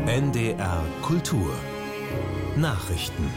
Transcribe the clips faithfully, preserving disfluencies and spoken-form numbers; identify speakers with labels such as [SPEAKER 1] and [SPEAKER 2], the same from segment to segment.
[SPEAKER 1] N D R Kultur Nachrichten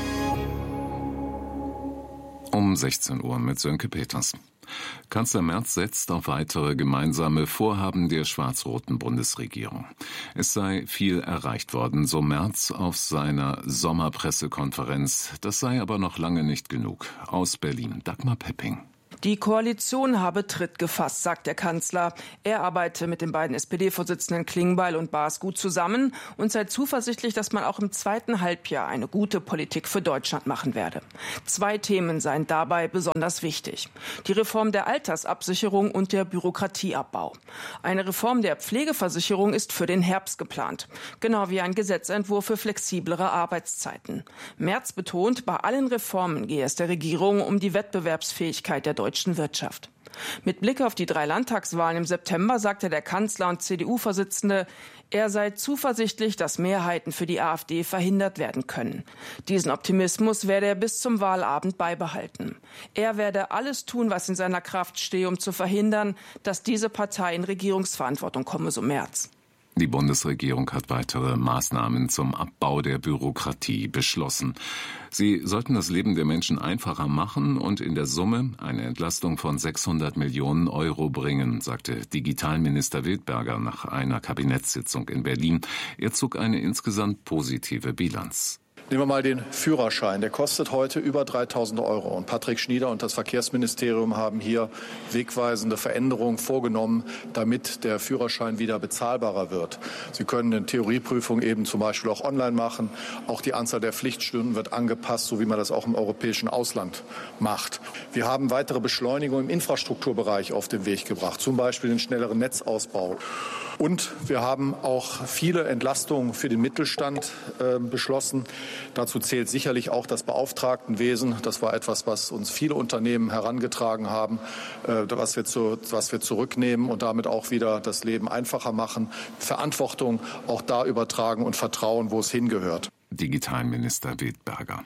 [SPEAKER 2] um sechzehn Uhr mit Sönke Peters. Kanzler Merz setzt auf weitere gemeinsame Vorhaben der schwarz-roten Bundesregierung. Es sei viel erreicht worden, so Merz auf seiner Sommerpressekonferenz. Das sei aber noch lange nicht genug. Aus Berlin, Dagmar Pepping.
[SPEAKER 3] Die Koalition habe Tritt gefasst, sagt der Kanzler. Er arbeite mit den beiden S P D-Vorsitzenden Klingbeil und Baas gut zusammen und sei zuversichtlich, dass man auch im zweiten Halbjahr eine gute Politik für Deutschland machen werde. Zwei Themen seien dabei besonders wichtig: die Reform der Altersabsicherung und der Bürokratieabbau. Eine Reform der Pflegeversicherung ist für den Herbst geplant, genau wie ein Gesetzentwurf für flexiblere Arbeitszeiten. Merz betont, bei allen Reformen gehe es der Regierung um die Wettbewerbsfähigkeit der deutschen Wirtschaft. Mit Blick auf die drei Landtagswahlen im September sagte der Kanzler und C D U-Vorsitzende, er sei zuversichtlich, dass Mehrheiten für die AfD verhindert werden können. Diesen Optimismus werde er bis zum Wahlabend beibehalten. Er werde alles tun, was in seiner Kraft stehe, um zu verhindern, dass diese Partei in Regierungsverantwortung komme, so Merz.
[SPEAKER 2] Die Bundesregierung hat weitere Maßnahmen zum Abbau der Bürokratie beschlossen. Sie sollten das Leben der Menschen einfacher machen und in der Summe eine Entlastung von sechshundert Millionen Euro bringen, sagte Digitalminister Wildberger nach einer Kabinettssitzung in Berlin. Er zog eine insgesamt positive Bilanz.
[SPEAKER 4] Nehmen wir mal den Führerschein. Der kostet heute über dreitausend Euro. Und Patrick Schnieder und das Verkehrsministerium haben hier wegweisende Veränderungen vorgenommen, damit der Führerschein wieder bezahlbarer wird. Sie können eine Theorieprüfung eben zum Beispiel auch online machen. Auch die Anzahl der Pflichtstunden wird angepasst, so wie man das auch im europäischen Ausland macht. Wir haben weitere Beschleunigung im Infrastrukturbereich auf den Weg gebracht, zum Beispiel den schnelleren Netzausbau. Und wir haben auch viele Entlastungen für den Mittelstand äh, beschlossen. Dazu zählt sicherlich auch das Beauftragtenwesen. Das war etwas, was uns viele Unternehmen herangetragen haben, äh, was wir zu, was wir zurücknehmen und damit auch wieder das Leben einfacher machen. Verantwortung auch da übertragen und Vertrauen, wo es hingehört.
[SPEAKER 2] Digitalminister Wildberger.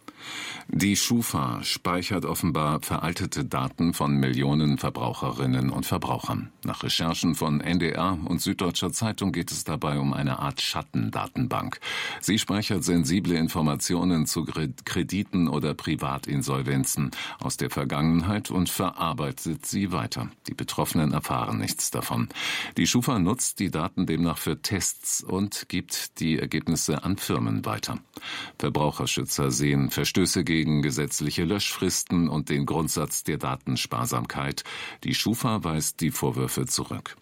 [SPEAKER 2] Die Schufa speichert offenbar veraltete Daten von Millionen Verbraucherinnen und Verbrauchern. Nach Recherchen von N D R und Süddeutscher Zeitung geht es dabei um eine Art Schattendatenbank. Sie speichert sensible Informationen zu Krediten oder Privatinsolvenzen aus der Vergangenheit und verarbeitet sie weiter. Die Betroffenen erfahren nichts davon. Die Schufa nutzt die Daten demnach für Tests und gibt die Ergebnisse an Firmen weiter. Verbraucherschützer sehen Verstöße gegen gesetzliche Löschfristen und den Grundsatz der Datensparsamkeit. Die Schufa weist die Vorwürfe zurück.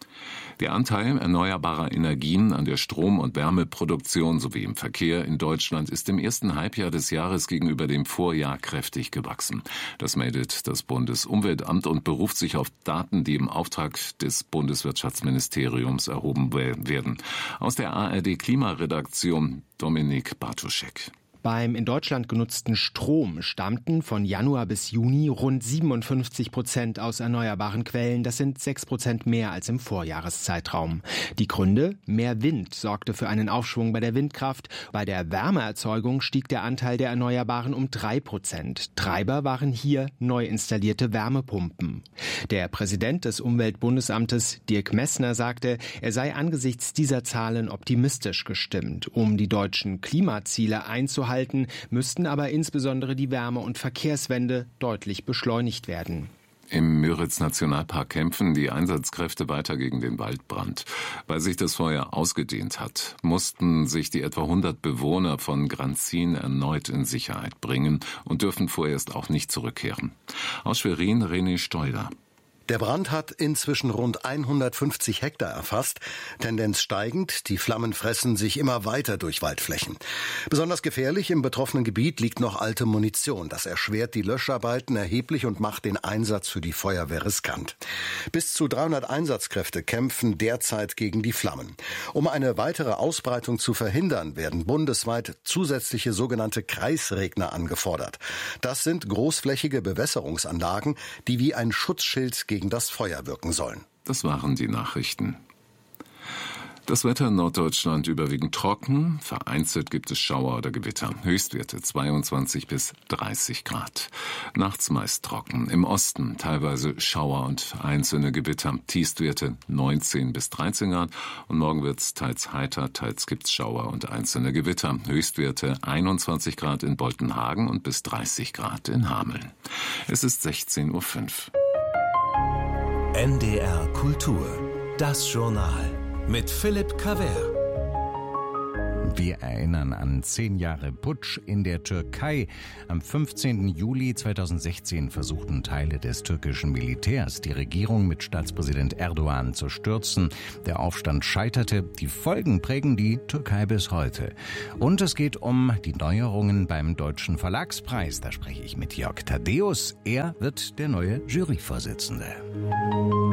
[SPEAKER 2] Der Anteil erneuerbarer Energien an der Strom- und Wärmeproduktion sowie im Verkehr in Deutschland ist im ersten Halbjahr des Jahres gegenüber dem Vorjahr kräftig gewachsen. Das meldet das Bundesumweltamt und beruft sich auf Daten, die im Auftrag des Bundeswirtschaftsministeriums erhoben werden. Aus der A R D-Klimaredaktion Dominik Bartoschek.
[SPEAKER 5] Beim in Deutschland genutzten Strom stammten von Januar bis Juni rund siebenundfünfzig Prozent aus erneuerbaren Quellen. Das sind sechs Prozent mehr als im Vorjahreszeitraum. Die Gründe? Mehr Wind sorgte für einen Aufschwung bei der Windkraft. Bei der Wärmeerzeugung stieg der Anteil der Erneuerbaren um drei Prozent. Treiber waren hier neu installierte Wärmepumpen. Der Präsident des Umweltbundesamtes, Dirk Messner, sagte, er sei angesichts dieser Zahlen optimistisch gestimmt. Um die deutschen Klimaziele einzuhalten, halten, müssten aber insbesondere die Wärme- und Verkehrswende deutlich beschleunigt werden.
[SPEAKER 2] Im Müritz-Nationalpark kämpfen die Einsatzkräfte weiter gegen den Waldbrand. Weil sich das Feuer ausgedehnt hat, mussten sich die etwa hundert Bewohner von Granzin erneut in Sicherheit bringen und dürfen vorerst auch nicht zurückkehren. Aus Schwerin, René Steuder.
[SPEAKER 6] Der Brand hat inzwischen rund hundertfünfzig Hektar erfasst. Tendenz steigend, die Flammen fressen sich immer weiter durch Waldflächen. Besonders gefährlich im betroffenen Gebiet liegt noch alte Munition. Das erschwert die Löscharbeiten erheblich und macht den Einsatz für die Feuerwehr riskant. Bis zu dreihundert Einsatzkräfte kämpfen derzeit gegen die Flammen. Um eine weitere Ausbreitung zu verhindern, werden bundesweit zusätzliche sogenannte Kreisregner angefordert. Das sind großflächige Bewässerungsanlagen, die wie ein Schutzschild gegen gegen das Feuer wirken sollen.
[SPEAKER 2] Das waren die Nachrichten. Das Wetter in Norddeutschland überwiegend trocken. Vereinzelt gibt es Schauer oder Gewitter. Höchstwerte zweiundzwanzig bis dreißig Grad. Nachts meist trocken. Im Osten teilweise Schauer und einzelne Gewitter. Tiefstwerte neunzehn bis dreizehn Grad. Und morgen wird es teils heiter, teils gibt's Schauer und einzelne Gewitter. Höchstwerte einundzwanzig Grad in Boltenhagen und bis dreißig Grad in Hameln. Es ist sechzehn Uhr fünf.
[SPEAKER 1] N D R Kultur. Das Journal. Mit Philipp Cavert.
[SPEAKER 7] Wir erinnern an zehn Jahre Putsch in der Türkei. Am fünfzehnten Juli zweitausendsechzehn versuchten Teile des türkischen Militärs, die Regierung mit Staatspräsident Erdogan zu stürzen. Der Aufstand scheiterte. Die Folgen prägen die Türkei bis heute. Und es geht um die Neuerungen beim Deutschen Verlagspreis. Da spreche ich mit Jörg Thaddeus. Er wird der neue Juryvorsitzende.